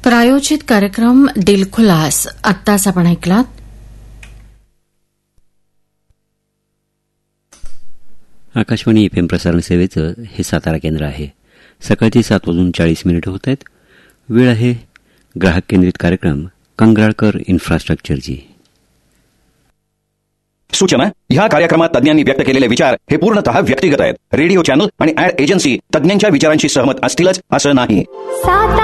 प्रायोजित कार्यक्रम दिलखुलास आत्ताच आपण ऐकलात. आकाशवाणी एफएम प्रसारण सेवेचं हे सातारा केंद्र आहे. सकाळची 7:40 होत आहेत. वेळ आहे ग्राहक केंद्रित कार्यक्रम कंगराळकर इन्फ्रास्ट्रक्चरची. सूचना: ह्या कार्यक्रमात तज्ञांनी व्यक्त केलेले विचार हे पूर्णतः व्यक्तिगत आहेत. रेडिओ चॅनल आणि ऍड एजन्सी तज्ञांच्या विचारांशी सहमत असतीलच असं नाही.